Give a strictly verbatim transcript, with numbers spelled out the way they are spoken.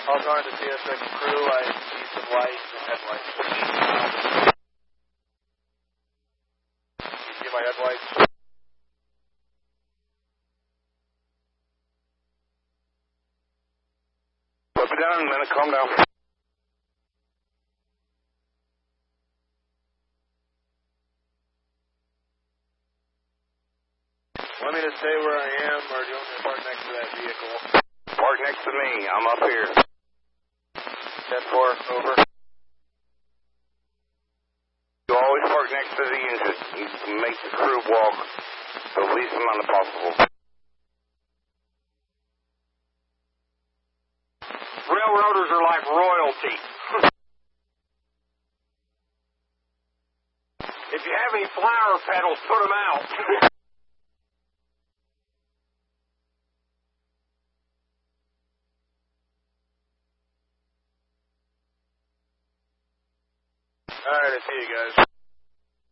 All going to C S X crew, I see some lights and headlights. You see my headlights? Put me down in a minute, calm down. Want me to stay where I am, or do you want me to park next to that vehicle? Park next to me, I'm up here. ten four, over. You always park next to the engine. You can make the crew walk the least amount of possible. Railroaders are like royalty. If you have any flower petals, put them out. Alright, I see you guys.